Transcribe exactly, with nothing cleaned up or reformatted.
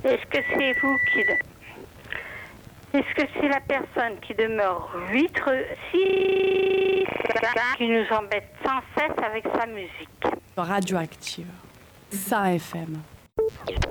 Est-ce que c'est vous qui... Est-ce que c'est la personne qui demeure huit si qui nous embête sans cesse avec sa musique? Radioactive. Ça F M.